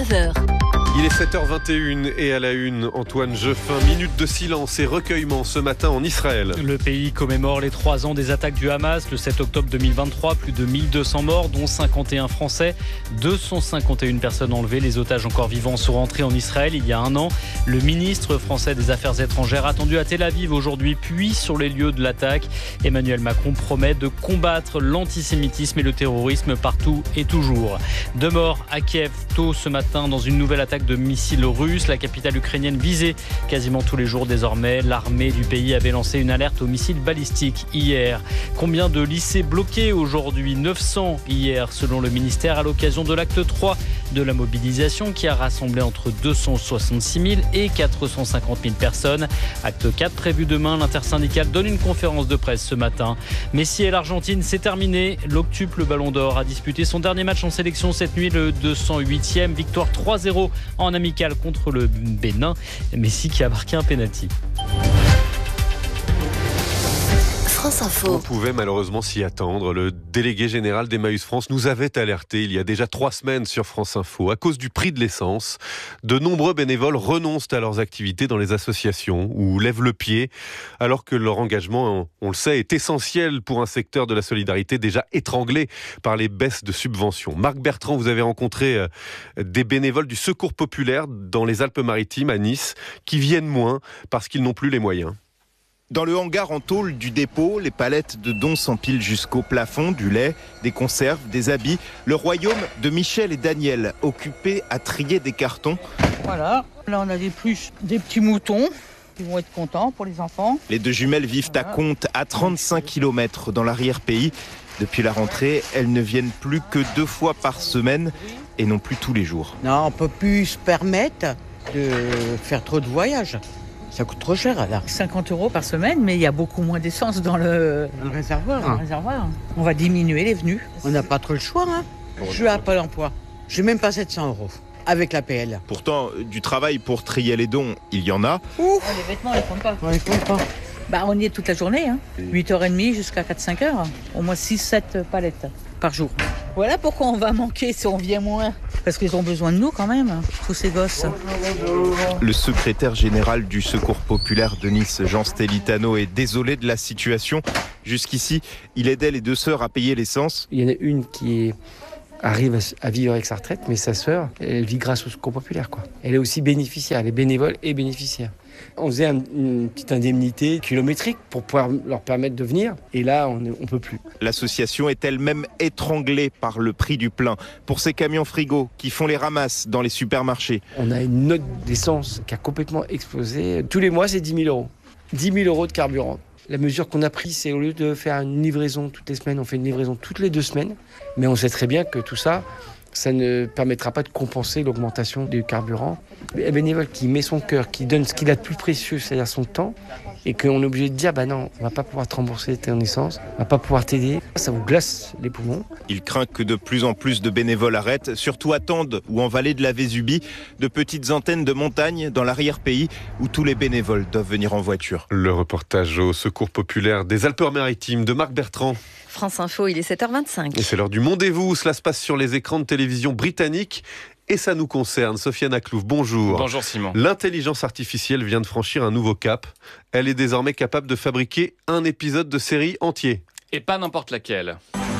9h. Il est 7h21 et à la une, Antoine Jeffin, minute de silence et recueillement ce matin en Israël. Le pays commémore les 3 ans des attaques du Hamas. Le 7 octobre 2023, plus de 1200 morts, dont 51 Français, 251 personnes enlevées. Les otages encore vivants sont rentrés en Israël il y a un an. Le ministre français des Affaires étrangères attendu à Tel Aviv aujourd'hui, puis sur les lieux de l'attaque. Emmanuel Macron promet de combattre l'antisémitisme et le terrorisme partout et toujours. 2 morts à Kiev tôt ce matin dans une nouvelle attaque de missiles russes. La capitale ukrainienne visée quasiment tous les jours désormais. L'armée du pays avait lancé une alerte aux missiles balistiques hier. Combien de lycées bloqués aujourd'hui? 900 hier selon le ministère à l'occasion de l'acte 3 de la mobilisation qui a rassemblé entre 266 000 et 450 000 personnes. Acte 4 prévu demain. L'intersyndicale donne une conférence de presse ce matin. Messi et l'Argentine, c'est terminé. L'octuple Ballon d'Or a disputé son dernier match en sélection cette nuit, le 208e. Victoire 3-0 en amical contre le Bénin. Messi qui a marqué un pénalty. France Info. On pouvait malheureusement s'y attendre. Le délégué général d'Emmaüs France nous avait alerté il y a déjà 3 semaines sur France Info. À cause du prix de l'essence, de nombreux bénévoles renoncent à leurs activités dans les associations ou lèvent le pied, alors que leur engagement, on le sait, est essentiel pour un secteur de la solidarité déjà étranglé par les baisses de subventions. Marc Bertrand, vous avez rencontré des bénévoles du Secours populaire dans les Alpes-Maritimes, à Nice, qui viennent moins parce qu'ils n'ont plus les moyens. Dans le hangar en tôle du dépôt, les palettes de dons s'empilent jusqu'au plafond, du lait, des conserves, des habits. Le royaume de Michel et Daniel, occupés à trier des cartons. Voilà, là on a des pluches, des petits moutons. Ils vont être contents pour les enfants. Les 2 jumelles vivent à Comtes, à 35 km dans l'arrière-pays. Depuis la rentrée, elles ne viennent plus que 2 fois par semaine et non plus tous les jours. Non, on ne peut plus se permettre de faire trop de voyages. Ça coûte trop cher là. 50 € par semaine, mais il y a beaucoup moins d'essence dans le réservoir. On va diminuer les venues. On n'a pas trop le choix. Je suis à Pôle emploi. Je n'ai même pas 700 € avec l'APL. Pourtant, du travail pour trier les dons, il y en a. Ouf. Les vêtements, on les compte pas. On y est toute la journée. 8h30 jusqu'à 4-5h. Au moins 6-7 palettes par jour. Voilà pourquoi on va manquer si on vient moins. Parce qu'ils ont besoin de nous quand même, tous ces gosses. Le secrétaire général du Secours populaire de Nice, Jean Stelitano, est désolé de la situation. Jusqu'ici, il aidait les 2 sœurs à payer l'essence. Il y en a une qui arrive à vivre avec sa retraite, mais sa sœur, elle vit grâce au Secours populaire, quoi. Elle est aussi bénéficiaire, elle est bénévole et bénéficiaire. On faisait une petite indemnité kilométrique pour pouvoir leur permettre de venir. Et là, on ne peut plus. L'association est elle-même étranglée par le prix du plein. Pour ces camions frigo qui font les ramasses dans les supermarchés. On a une note d'essence qui a complètement explosé. Tous les mois, c'est 10 000 €. 10 000 € de carburant. La mesure qu'on a prise, c'est au lieu de faire une livraison toutes les semaines, on fait une livraison toutes les 2 semaines. Mais on sait très bien que tout ça, ça ne permettra pas de compenser l'augmentation du carburant. Un bénévole qui met son cœur, qui donne ce qu'il a de plus précieux, c'est-à-dire son temps, et qu'on est obligé de dire non, on ne va pas pouvoir te rembourser ton essence, on ne va pas pouvoir t'aider, ça vous glace les poumons. Il craint que de plus en plus de bénévoles arrêtent, surtout à Tende ou en vallée de la Vésubie, de petites antennes de montagne dans l'arrière-pays où tous les bénévoles doivent venir en voiture. Le reportage au Secours populaire des Alpes-Maritimes de Marc Bertrand. France Info, il est 7h25. Et c'est l'heure du Mondez-vous. Cela se passe sur les écrans de télévision britanniques. Et ça nous concerne. Sofiane Aklouf, bonjour. Bonjour Simon. L'intelligence artificielle vient de franchir un nouveau cap. Elle est désormais capable de fabriquer un épisode de série entier. Et pas n'importe laquelle.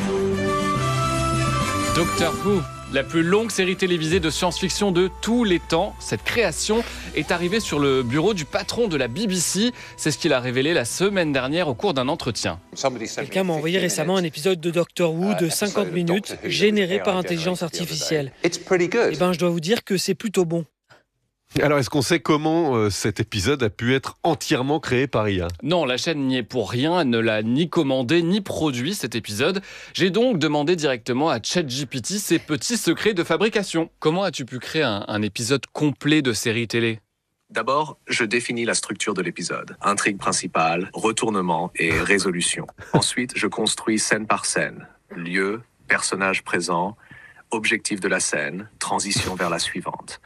Doctor Who, la plus longue série télévisée de science-fiction de tous les temps. Cette création est arrivée sur le bureau du patron de la BBC. C'est ce qu'il a révélé la semaine dernière au cours d'un entretien. Quelqu'un m'a envoyé récemment un épisode de Doctor Who de 50 minutes généré par intelligence artificielle. Je dois vous dire que c'est plutôt bon. Alors, est-ce qu'on sait comment cet épisode a pu être entièrement créé par IA ? Non, la chaîne n'y est pour rien. Elle ne l'a ni commandé, ni produit cet épisode. J'ai donc demandé directement à ChatGPT ses petits secrets de fabrication. Comment as-tu pu créer un épisode complet de série télé ? D'abord, je définis la structure de l'épisode. Intrigue principale, retournement et résolution. Ensuite, je construis scène par scène. Lieu, personnage présent, objectif de la scène, transition vers la suivante.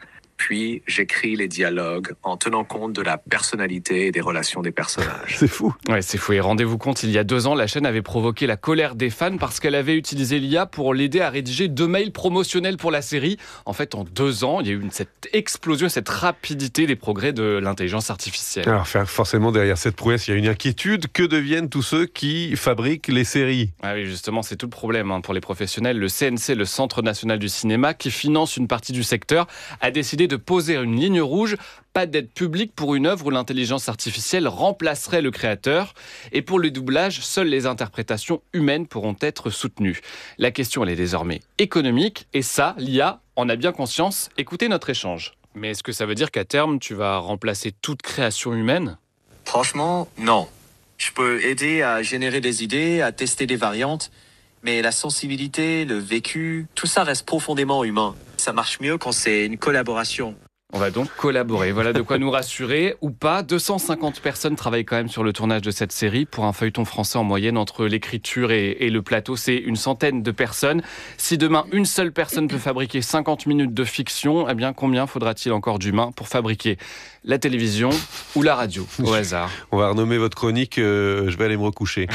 Puis, j'écris les dialogues en tenant compte de la personnalité et des relations des personnages. C'est fou. Ouais, c'est fou. Et rendez-vous compte, il y a 2 ans, la chaîne avait provoqué la colère des fans parce qu'elle avait utilisé l'IA pour l'aider à rédiger 2 mails promotionnels pour la série. En fait, en 2 ans, il y a eu cette explosion, cette rapidité des progrès de l'intelligence artificielle. Alors, forcément, derrière cette prouesse, il y a une inquiétude. Que deviennent tous ceux qui fabriquent les séries ? Ah oui, justement, c'est tout le problème pour les professionnels. Le CNC, le Centre national du cinéma, qui finance une partie du secteur, a décidé de poser une ligne rouge. Pas d'aide publique pour une œuvre où l'intelligence artificielle remplacerait le créateur. Et pour le doublage, seules les interprétations humaines pourront être soutenues. La question, elle est désormais économique. Et ça, l'IA en a bien conscience. Écoutez notre échange. Mais est-ce que ça veut dire qu'à terme, tu vas remplacer toute création humaine ? Franchement, non. Je peux aider à générer des idées, à tester des variantes. Mais la sensibilité, le vécu, tout ça reste profondément humain. Ça marche mieux quand c'est une collaboration. On va donc collaborer. Voilà de quoi nous rassurer ou pas. 250 personnes travaillent quand même sur le tournage de cette série. Pour un feuilleton français, en moyenne, entre l'écriture et le plateau, c'est une centaine de personnes. Si demain, une seule personne peut fabriquer 50 minutes de fiction, eh bien, combien faudra-t-il encore d'humains pour fabriquer la télévision ou la radio, au hasard? On va renommer votre chronique je vais aller me recoucher.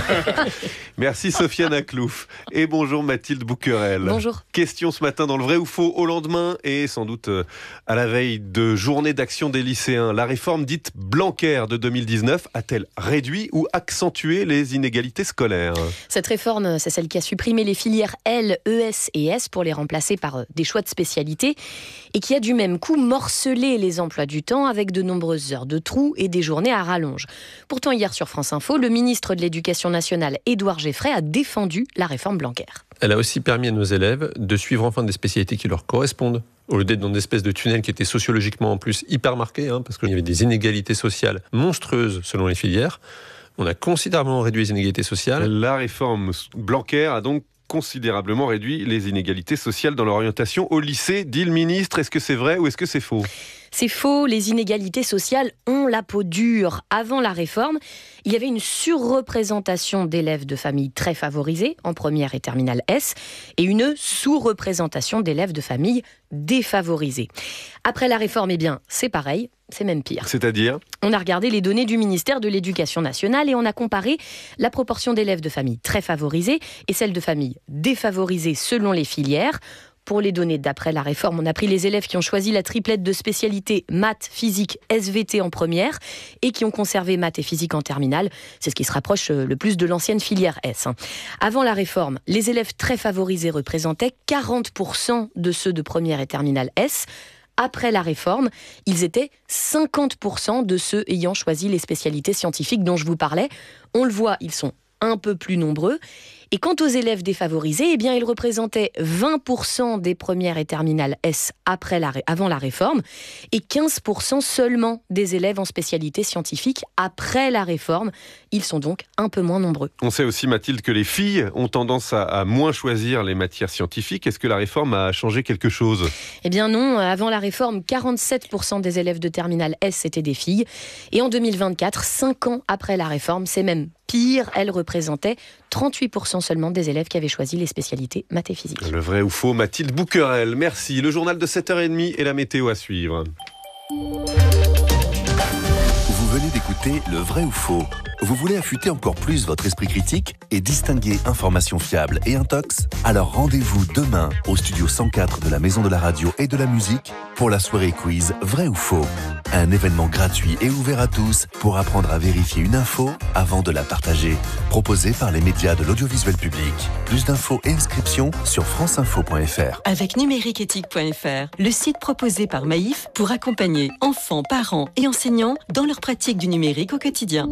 Merci Sofiane Aklouf. Et bonjour Mathilde Bouquerel. Bonjour. Question ce matin dans le vrai ou faux au lendemain et sans doute à la veille de journée d'action des lycéens. La réforme dite Blanquer de 2019 a-t-elle réduit ou accentué les inégalités scolaires? Cette réforme, c'est celle qui a supprimé les filières L, ES et S pour les remplacer par des choix de spécialité et qui a du même coup morcelé les emplois du temps avec de nombreuses heures de trous et des journées à rallonge. Pourtant, hier sur France Info, le ministre de l'Éducation nationale, Édouard Geffray, a défendu la réforme Blanquer. Elle a aussi permis à nos élèves de suivre enfin des spécialités qui leur correspondent, au lieu d'être dans une espèce de tunnel qui était sociologiquement en plus hyper marqué, parce qu'il y avait des inégalités sociales monstrueuses selon les filières. On a considérablement réduit les inégalités sociales. La réforme Blanquer a donc considérablement réduit les inégalités sociales dans l'orientation au lycée, dit le ministre. Est-ce que c'est vrai ou est-ce que c'est faux? C'est faux, les inégalités sociales ont la peau dure. Avant la réforme, il y avait une surreprésentation d'élèves de familles très favorisées, en première et terminale S, et une sous-représentation d'élèves de familles défavorisées. Après la réforme, eh bien, c'est pareil, c'est même pire. C'est-à-dire ? On a regardé les données du ministère de l'Éducation nationale et on a comparé la proportion d'élèves de familles très favorisées et celle de familles défavorisées selon les filières. Pour les données d'après la réforme, on a pris les élèves qui ont choisi la triplette de spécialités maths, physique, SVT en première et qui ont conservé maths et physique en terminale. C'est ce qui se rapproche le plus de l'ancienne filière S. Avant la réforme, les élèves très favorisés représentaient 40% de ceux de première et terminale S. Après la réforme, ils étaient 50% de ceux ayant choisi les spécialités scientifiques dont je vous parlais. On le voit, ils sont un peu plus nombreux. Et quant aux élèves défavorisés, eh bien, ils représentaient 20% des premières et terminales S avant la réforme et 15% seulement des élèves en spécialité scientifique après la réforme. Ils sont donc un peu moins nombreux. On sait aussi, Mathilde, que les filles ont tendance à moins choisir les matières scientifiques. Est-ce que la réforme a changé quelque chose? Eh bien non, avant la réforme, 47% des élèves de terminale S étaient des filles. Et en 2024, 5 ans après la réforme, c'est même pire, elles représentaient 38% seulement des élèves qui avaient choisi les spécialités maths et physique. Le vrai ou faux, Mathilde Bouquerel. Merci. Le journal de 7h30 et la météo à suivre. Vous venez d'écouter Le vrai ou faux. Vous voulez affûter encore plus votre esprit critique et distinguer information fiable et intox? Alors rendez-vous demain au studio 104 de la Maison de la Radio et de la Musique pour la soirée quiz Vrai ou faux. Un événement gratuit et ouvert à tous pour apprendre à vérifier une info avant de la partager. Proposé par les médias de l'audiovisuel public. Plus d'infos et inscriptions sur franceinfo.fr. Avec numériqueéthique.fr, le site proposé par Maïf pour accompagner enfants, parents et enseignants dans leur pratique du numérique au quotidien.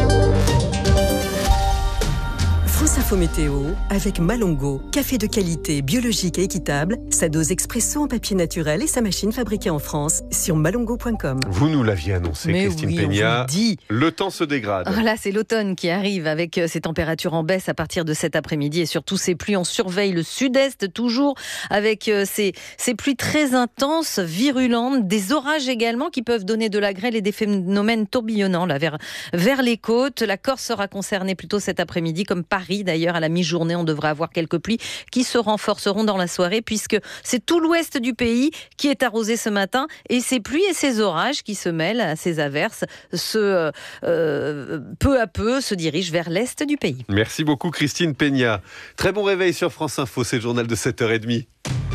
France Info Météo avec Malongo, café de qualité, biologique et équitable, sa dose expresso en papier naturel et sa machine fabriquée en France sur malongo.com. Vous nous l'aviez annoncé, mais Christine oui, Peña. Dit. Le temps se dégrade. Voilà, c'est l'automne qui arrive avec ces températures en baisse à partir de cet après-midi et surtout ces pluies. On surveille le sud-est toujours avec ces pluies très intenses, virulentes, des orages également qui peuvent donner de la grêle et des phénomènes tourbillonnants là, vers les côtes. La Corse sera concernée plutôt cet après-midi comme Paris d'ailleurs. Ailleurs, à la mi-journée, on devrait avoir quelques pluies qui se renforceront dans la soirée puisque c'est tout l'ouest du pays qui est arrosé ce matin et ces pluies et ces orages qui se mêlent à ces averses peu à peu se dirigent vers l'est du pays. Merci beaucoup Christine Peña. Très bon réveil sur France Info, c'est le journal de 7h30.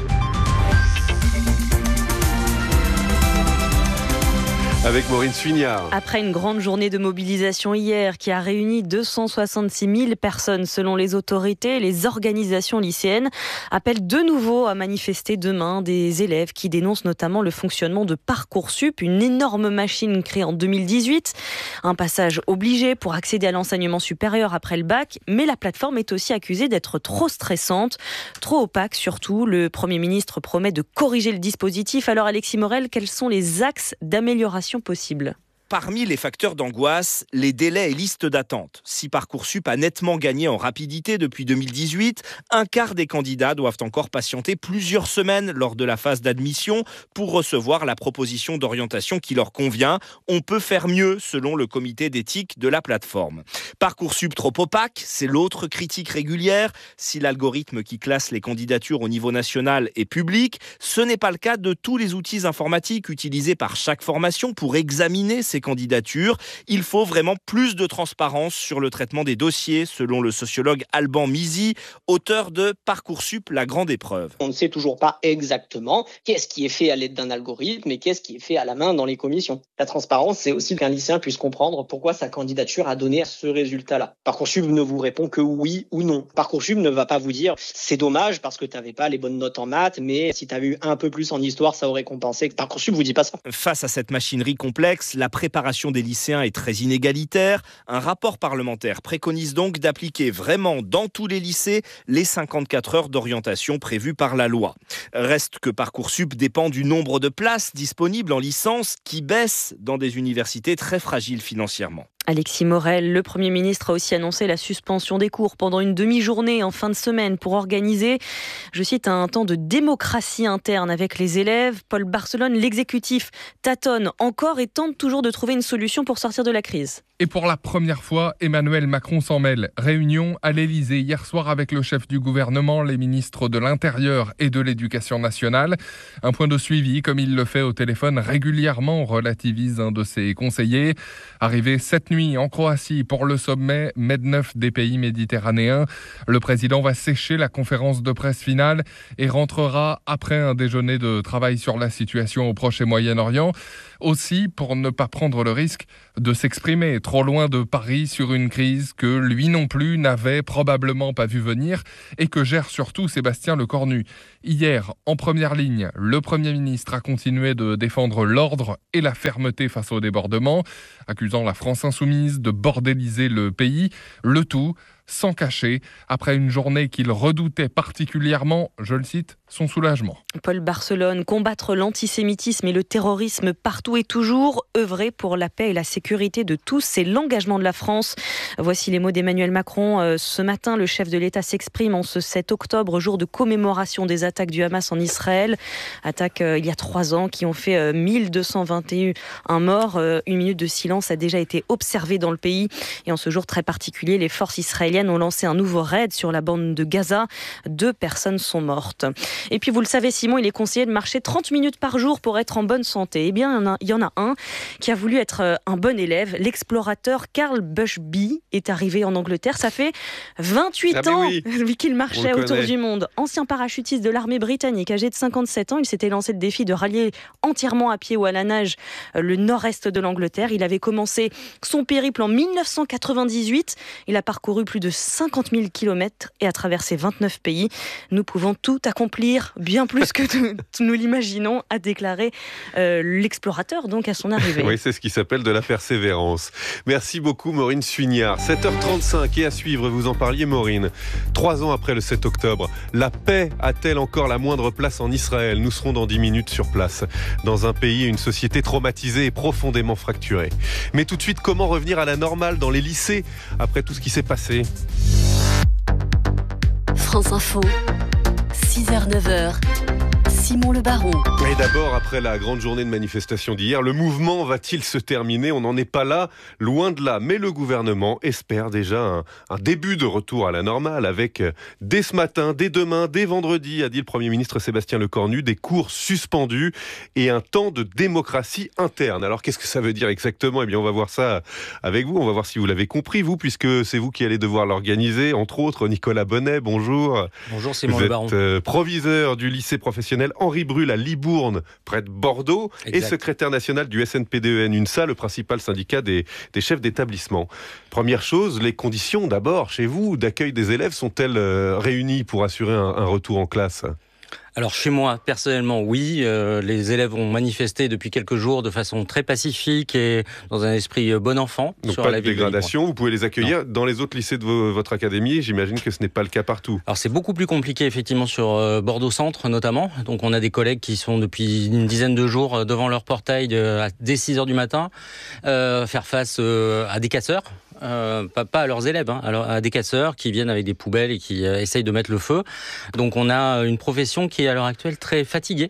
Avec Maureen Suignard. Après une grande journée de mobilisation hier qui a réuni 266 000 personnes selon les autorités, les organisations lycéennes appellent de nouveau à manifester demain des élèves qui dénoncent notamment le fonctionnement de Parcoursup, une énorme machine créée en 2018. Un passage obligé pour accéder à l'enseignement supérieur après le bac, mais la plateforme est aussi accusée d'être trop stressante, trop opaque surtout. Le Premier ministre promet de corriger le dispositif. Alors Alexis Morel, quels sont les axes d'amélioration possible ? Parmi les facteurs d'angoisse, les délais et listes d'attente. Si Parcoursup a nettement gagné en rapidité depuis 2018, un quart des candidats doivent encore patienter plusieurs semaines lors de la phase d'admission pour recevoir la proposition d'orientation qui leur convient. On peut faire mieux, selon le comité d'éthique de la plateforme. Parcoursup trop opaque, c'est l'autre critique régulière. Si l'algorithme qui classe les candidatures au niveau national est public, ce n'est pas le cas de tous les outils informatiques utilisés par chaque formation pour examiner ces candidatures. Il faut vraiment plus de transparence sur le traitement des dossiers, selon le sociologue Alban Mizy, auteur de Parcoursup, la grande épreuve. On ne sait toujours pas exactement qu'est-ce qui est fait à l'aide d'un algorithme et qu'est-ce qui est fait à la main dans les commissions. La transparence, c'est aussi qu'un lycéen puisse comprendre pourquoi sa candidature a donné ce résultat-là. Parcoursup ne vous répond que oui ou non. Parcoursup ne va pas vous dire c'est dommage parce que tu n'avais pas les bonnes notes en maths, mais si tu avais eu un peu plus en histoire, ça aurait compensé. Parcoursup vous dit pas ça. Face à cette machinerie complexe, la préparation des lycéens est très inégalitaire. Un rapport parlementaire préconise donc d'appliquer vraiment dans tous les lycées les 54 heures d'orientation prévues par la loi. Reste que Parcoursup dépend du nombre de places disponibles en licence qui baisse dans des universités très fragiles financièrement. Alexis Morel, le Premier ministre a aussi annoncé la suspension des cours pendant une demi-journée en fin de semaine pour organiser, je cite, un temps de démocratie interne avec les élèves. Paul Barcelone, l'exécutif tâtonne encore et tente toujours de trouver une solution pour sortir de la crise. Et pour la première fois, Emmanuel Macron s'en mêle. Réunion à l'Elysée hier soir avec le chef du gouvernement, les ministres de l'Intérieur et de l'Éducation nationale. Un point de suivi, comme il le fait au téléphone régulièrement, relativise un de ses conseillers. Arrivé cette nuit en Croatie pour le sommet MED9 des pays méditerranéens, le président va sécher la conférence de presse finale et rentrera après un déjeuner de travail sur la situation au Proche et Moyen-Orient. Aussi pour ne pas prendre le risque de s'exprimer trop loin de Paris sur une crise que lui non plus n'avait probablement pas vu venir et que gère surtout Sébastien Lecornu. Hier, en première ligne, le Premier ministre a continué de défendre l'ordre et la fermeté face au débordement, accusant la France insoumise de bordéliser le pays, le tout sans cacher, après une journée qu'il redoutait particulièrement, je le cite, son soulagement. Paul Barcelone, combattre l'antisémitisme et le terrorisme partout et toujours, œuvrer pour la paix et la sécurité de tous, c'est l'engagement de la France. Voici les mots d'Emmanuel Macron. Ce matin, le chef de l'État s'exprime en ce 7 octobre, jour de commémoration des attaques du Hamas en Israël. Attaques il y a 3 ans qui ont fait 1221 morts. Une minute de silence a déjà été observée dans le pays. Et en ce jour très particulier, les forces israéliennes ont lancé un nouveau raid sur la bande de Gaza. 2 personnes sont mortes. Et puis vous le savez Simon, il est conseillé de marcher 30 minutes par jour pour être en bonne santé. Eh bien il y en a un qui a voulu être un bon élève. L'explorateur Carl Bushby est arrivé en Angleterre. Ça fait 28 ans qu'il marchait autour du monde. Ancien parachutiste de l'armée britannique, âgé de 57 ans, il s'était lancé le défi de rallier entièrement à pied ou à la nage le nord-est de l'Angleterre. Il avait commencé son périple en 1998. Il a parcouru plus de 50 000 kilomètres et a traversé 29 pays. Nous pouvons tout accomplir, bien plus que nous l'imaginons, a déclaré l'explorateur donc à son arrivée. Oui, c'est ce qui s'appelle de la persévérance. Merci beaucoup Maureen Suignard. 7h35 et à suivre, vous en parliez Maureen. 3 ans après le 7 octobre, la paix a-t-elle encore la moindre place en Israël ? Nous serons dans 10 minutes sur place, dans un pays et une société traumatisée et profondément fracturée. Mais tout de suite, comment revenir à la normale dans les lycées après tout ce qui s'est passé ? France Info, 6h-9h, Simon Simon Le Baron. Et d'abord, après la grande journée de manifestation d'hier, le mouvement va-t-il se terminer? On n'en est pas là, loin de là. Mais le gouvernement espère déjà un début de retour à la normale avec, dès ce matin, dès demain, dès vendredi, a dit le Premier ministre Sébastien Lecornu, des cours suspendus et un temps de démocratie interne. Alors qu'est-ce que ça veut dire exactement? Eh bien, on va voir ça avec vous. On va voir si vous l'avez compris, vous, puisque c'est vous qui allez devoir l'organiser. Entre autres, Nicolas Bonnet, bonjour. Bonjour Simon Vous Le Baron. êtes proviseur du lycée professionnel Henri Brul à Libourne, près de Bordeaux, Exact. et secrétaire national du SNPDEN UNSA, le principal syndicat des chefs d'établissement. Première chose, les conditions d'abord chez vous d'accueil des élèves sont-elles réunies pour assurer un retour en classe? Alors chez moi, personnellement, oui. Les élèves ont manifesté depuis quelques jours de façon très pacifique et dans un esprit bon enfant. Donc sur pas la de ville dégradation, vous pouvez les accueillir dans les autres lycées de votre académie. J'imagine que ce n'est pas le cas partout. Alors c'est beaucoup plus compliqué effectivement sur Bordeaux Centre notamment. Donc on a des collègues qui sont depuis une dizaine de jours devant leur portail dès 6h du matin, faire face à des casseurs. Pas à leurs élèves, à des casseurs qui viennent avec des poubelles et qui essayent de mettre le feu. Donc on a une profession qui est à l'heure actuelle très fatiguée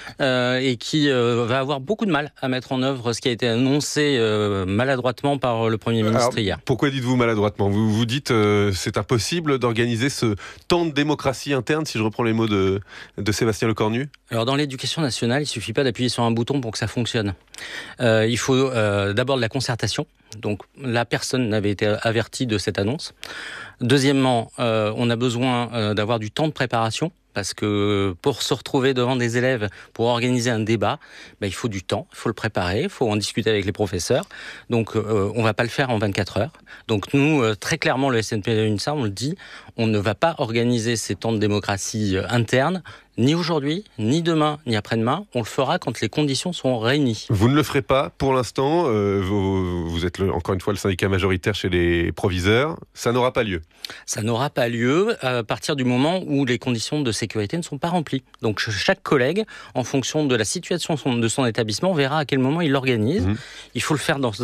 et qui va avoir beaucoup de mal à mettre en œuvre ce qui a été annoncé maladroitement par le Premier ministre hier. Pourquoi dites-vous maladroitement? Vous vous dites c'est impossible d'organiser ce temps de démocratie interne, si je reprends les mots de Sébastien Lecornu? Alors dans l'éducation nationale, il ne suffit pas d'appuyer sur un bouton pour que ça fonctionne. Il faut d'abord de la concertation. Donc la personne n'avait été avertie de cette annonce. Deuxièmement, on a besoin d'avoir du temps de préparation. Parce que pour se retrouver devant des élèves, pour organiser un débat, il faut du temps, il faut le préparer, il faut en discuter avec les professeurs. Donc on ne va pas le faire en 24 heures. Donc nous, très clairement, le SNPDEN UNSA, on le dit, on ne va pas organiser ces temps de démocratie interne, ni aujourd'hui, ni demain, ni après-demain. On le fera quand les conditions seront réunies. Vous ne le ferez pas pour l'instant. Vous êtes encore une fois le syndicat majoritaire chez les proviseurs. Ça n'aura pas lieu. Ça n'aura pas lieu à partir du moment où les conditions de sécurité ne sont pas remplies. Donc chaque collègue, en fonction de la situation de son établissement, verra à quel moment il l'organise. Il faut le faire dans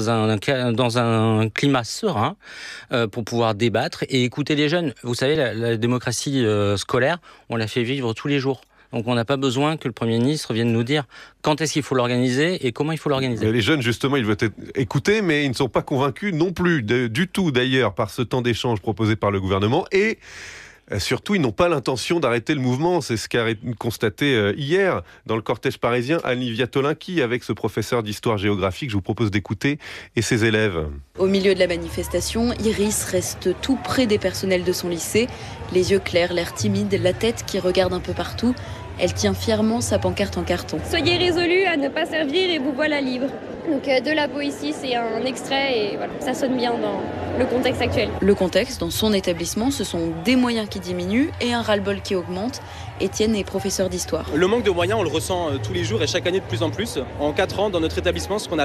un climat serein pour pouvoir débattre et écouter les jeunes. Vous savez, la démocratie scolaire, on la fait vivre tous les jours. Donc on n'a pas besoin que le Premier ministre vienne nous dire quand est-ce qu'il faut l'organiser et comment il faut l'organiser. Mais les jeunes, justement, ils veulent être écoutés, mais ils ne sont pas convaincus non plus du tout, d'ailleurs, par ce temps d'échange proposé par le gouvernement. Et surtout, ils n'ont pas l'intention d'arrêter le mouvement. C'est ce qu'a constaté hier dans le cortège parisien Annie Viatolinki avec ce professeur d'histoire-géographie que je vous propose d'écouter et ses élèves. Au milieu de la manifestation, Iris reste tout près des personnels de son lycée. Les yeux clairs, l'air timide, la tête qui regarde un peu partout. Elle tient fièrement sa pancarte en carton. Soyez résolus à ne pas servir et vous voilà libre. Donc de la poésie, c'est un extrait et voilà, ça sonne bien dans le contexte actuel. Le contexte, dans son établissement, ce sont des moyens qui diminuent et un ras-le-bol qui augmente. Étienne est professeur d'histoire. Le manque de moyens, on le ressent tous les jours et chaque année de plus en plus. En 4 ans, dans notre établissement, ce qu'on a